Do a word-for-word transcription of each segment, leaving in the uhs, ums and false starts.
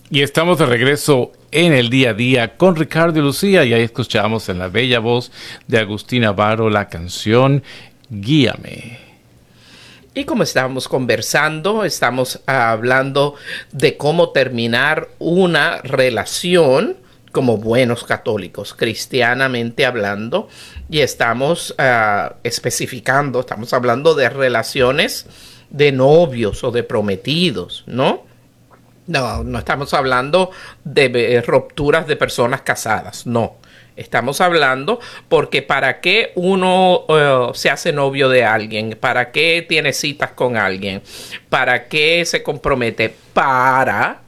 Y estamos de regreso en el día a día con Ricardo y Lucía, y ahí escuchamos en la bella voz de Agustín Navarro la canción Guíame. Y como estábamos conversando, estamos hablando de cómo terminar una relación como buenos católicos, cristianamente hablando, y estamos uh, especificando, estamos hablando de relaciones de novios o de prometidos, ¿no? No, no estamos hablando de rupturas de personas casadas, no. Estamos hablando porque para qué uno uh, se hace novio de alguien, para qué tiene citas con alguien, para qué se compromete, para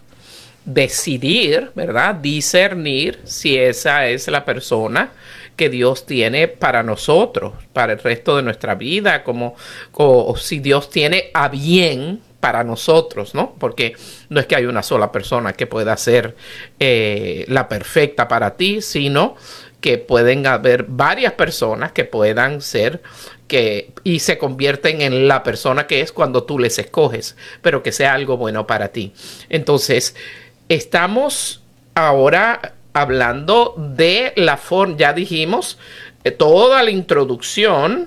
decidir, ¿verdad? Discernir si esa es la persona que Dios tiene para nosotros, para el resto de nuestra vida, como o, o si Dios tiene a bien para nosotros, ¿no? Porque no es que hay una sola persona que pueda ser eh, la perfecta para ti, sino que pueden haber varias personas que puedan ser que y se convierten en la persona que es cuando tú les escoges, pero que sea algo bueno para ti. Entonces, estamos ahora hablando de la forma, ya dijimos, eh, toda la introducción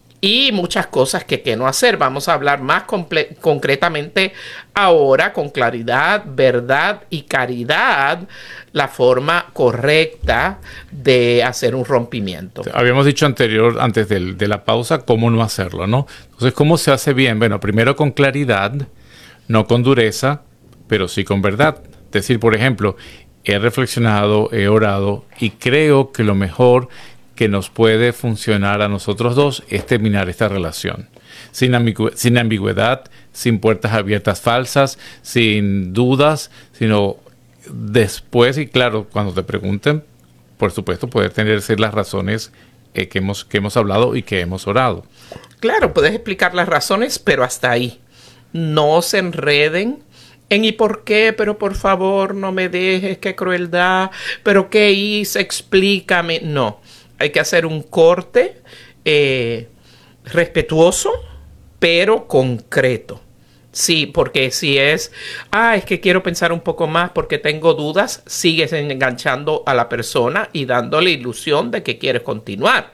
y muchas cosas que, que no hacer. Vamos a hablar más concretamente ahora con claridad, verdad y caridad, la forma correcta de hacer un rompimiento. Habíamos dicho anterior, antes de, de la pausa, cómo no hacerlo, ¿no? Entonces, ¿cómo se hace bien? Bueno, primero con claridad, no con dureza, pero sí con verdad. Es decir, por ejemplo, he reflexionado, he orado y creo que lo mejor que nos puede funcionar a nosotros dos es terminar esta relación. Sin, ambigu- sin ambigüedad, sin puertas abiertas falsas, sin dudas, sino después, y claro, cuando te pregunten, por supuesto, poder tener las razones eh, que, hemos, que hemos hablado y que hemos orado. Claro, puedes explicar las razones, pero hasta ahí. No se enreden en ¿y por qué? Pero por favor, no me dejes, qué crueldad, pero ¿qué hice? Explícame. No. Hay que hacer un corte eh, respetuoso, pero concreto. Sí, porque si es, ah, es que quiero pensar un poco más porque tengo dudas, sigues enganchando a la persona y dándole ilusión de que quieres continuar.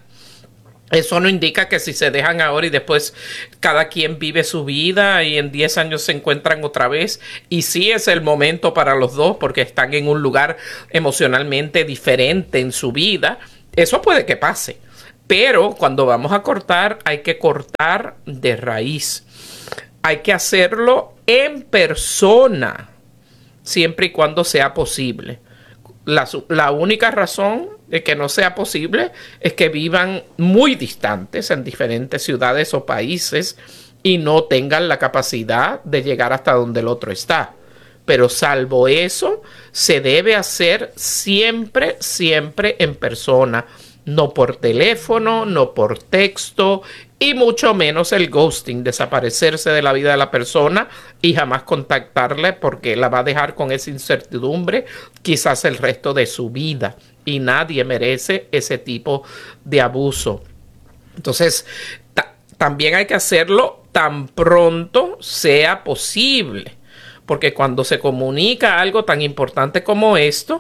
Eso no indica que si se dejan ahora y después cada quien vive su vida y en diez años se encuentran otra vez. Y sí es el momento para los dos porque están en un lugar emocionalmente diferente en su vida. Eso puede que pase, pero cuando vamos a cortar, hay que cortar de raíz. Hay que hacerlo en persona, siempre y cuando sea posible. La, la única razón de que no sea posible es que vivan muy distantes en diferentes ciudades o países y no tengan la capacidad de llegar hasta donde el otro está. Pero salvo eso, se debe hacer siempre, siempre en persona. No por teléfono, no por texto y mucho menos el ghosting, desaparecerse de la vida de la persona y jamás contactarle porque la va a dejar con esa incertidumbre quizás el resto de su vida. Y nadie merece ese tipo de abuso. Entonces, ta- también hay que hacerlo tan pronto sea posible. Porque cuando se comunica algo tan importante como esto,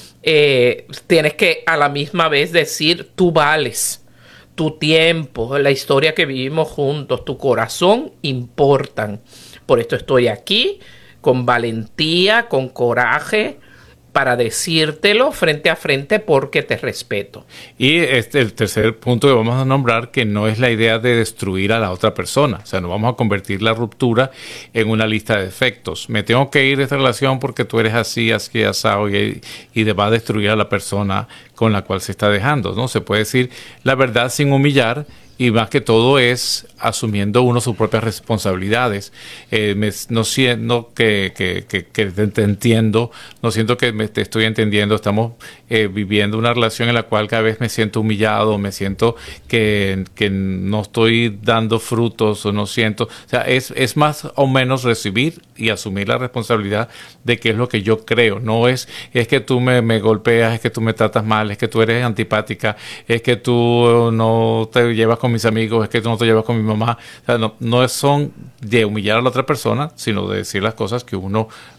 eh, tienes que a la misma vez decir, tú vales, tu tiempo, la historia que vivimos juntos, tu corazón importan. Por esto estoy aquí, con valentía, con coraje, para decírtelo frente a frente porque te respeto. Y este el tercer punto que vamos a nombrar, que no es la idea de destruir a la otra persona. O sea, no vamos a convertir la ruptura en una lista de defectos. Me tengo que ir de esta relación porque tú eres así, así, asado, y, y va a destruir a la persona con la cual se está dejando, ¿no? Se puede decir la verdad sin humillar. Y más que todo es asumiendo uno sus propias responsabilidades. Eh, me, no siento que, que, que, que te, te entiendo, no siento que me te estoy entendiendo. Estamos eh, viviendo una relación en la cual cada vez me siento humillado, me siento que, que no estoy dando frutos o no siento. O sea, es, es más o menos recibir y asumir la responsabilidad de qué es lo que yo creo. No es, es que tú me, me golpeas, es que tú me tratas mal, es que tú eres antipática, es que tú no te llevas con mis amigos, es que tú no te llevas con mi mamá. O sea, no, no son de humillar a la otra persona, sino de decir las cosas que uno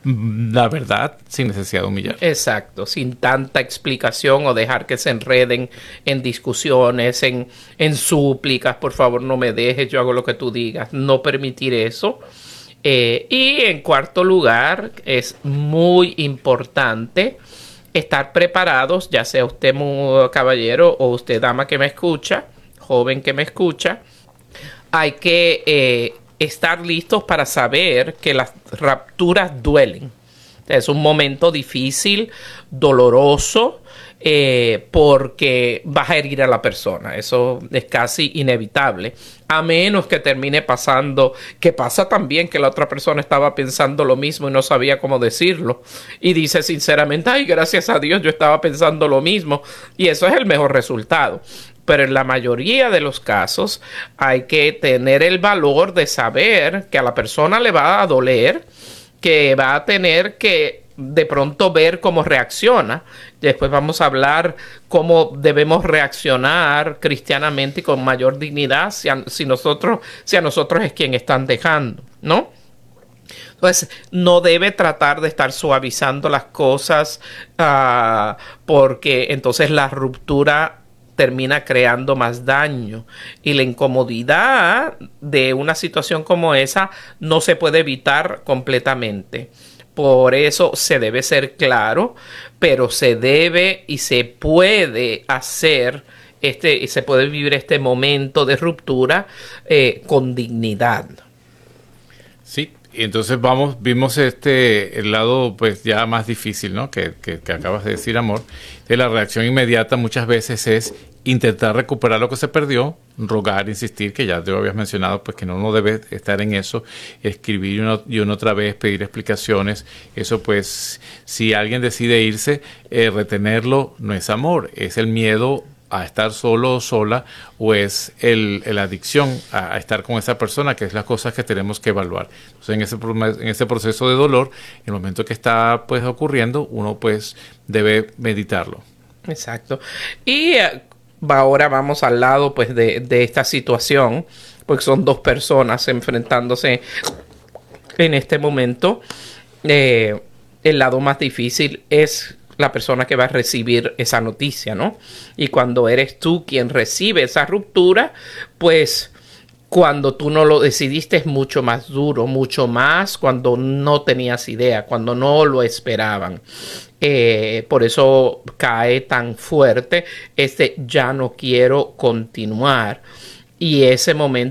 la verdad sin necesidad de humillar. Exacto, sin tanta explicación o dejar que se enreden en discusiones, en, en súplicas, por favor no me dejes, yo hago lo que tú digas, no permitir eso. Eh, y en cuarto lugar, es muy importante estar preparados, ya sea usted muy caballero o usted dama que me escucha, joven que me escucha, hay que eh, estar listos para saber que las rupturas duelen. Es un momento difícil, doloroso, eh, porque vas a herir a la persona. Eso es casi inevitable. A menos que termine pasando, que pasa también que la otra persona estaba pensando lo mismo y no sabía cómo decirlo. Y dice sinceramente, ay, gracias a Dios, yo estaba pensando lo mismo. Y eso es el mejor resultado. Pero en la mayoría de los casos hay que tener el valor de saber que a la persona le va a doler, que va a tener que de pronto ver cómo reacciona. Después vamos a hablar cómo debemos reaccionar cristianamente y con mayor dignidad si a, si nosotros, si a nosotros es quien están dejando, ¿no? Entonces, no debe tratar de estar suavizando las cosas uh, porque entonces la ruptura termina creando más daño y la incomodidad de una situación como esa no se puede evitar completamente. Por eso se debe ser claro, pero se debe y se puede hacer este y se puede vivir este momento de ruptura eh, con dignidad. Sí, y entonces vamos, vimos este el lado pues ya más difícil, ¿no? Que, que, que acabas de decir, amor. De la reacción inmediata muchas veces es intentar recuperar lo que se perdió, rogar, insistir, que ya te lo habías mencionado, pues que no uno debe estar en eso, escribir una, y una otra vez, pedir explicaciones. Eso pues, si alguien decide irse, eh, retenerlo no es amor, es el miedo a estar solo o sola, o es el, el adicción a, a estar con esa persona, que es las cosas que tenemos que evaluar. Entonces, en ese, en ese proceso de dolor, en el momento que está pues ocurriendo, uno pues debe meditarlo. Exacto. Y uh, ahora vamos al lado pues de, de esta situación, porque son dos personas enfrentándose en este momento. Eh, el lado más difícil es la persona que va a recibir esa noticia, ¿no? Y cuando eres tú quien recibe esa ruptura, pues cuando tú no lo decidiste es mucho más duro, mucho más cuando no tenías idea, cuando no lo esperaban. Eh, por eso cae tan fuerte este ya no quiero continuar. Y ese momento